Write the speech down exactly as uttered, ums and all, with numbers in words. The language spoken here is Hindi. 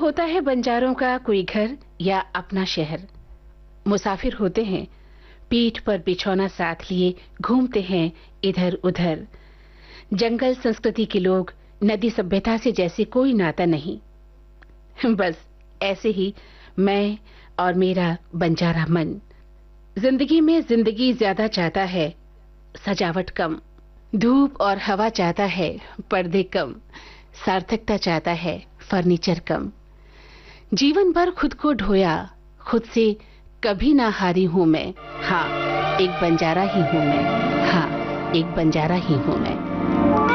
होता है बंजारों का कोई घर या अपना शहर। मुसाफिर होते हैं, पीठ पर बिछौना साथ लिए घूमते हैं इधर उधर। जंगल संस्कृति के लोग, नदी सभ्यता से जैसे कोई नाता नहीं। बस ऐसे ही मैं और मेरा बंजारा मन जिंदगी में जिंदगी ज्यादा चाहता है, सजावट कम। धूप और हवा चाहता है, पर्दे कम। सार्थकता चाहता है, फर्नीचर कम। जीवन भर खुद को ढोया, खुद से कभी ना हारी हूं मैं। हाँ, एक बंजारा ही हूं मैं। हाँ, एक बंजारा ही हूं मैं।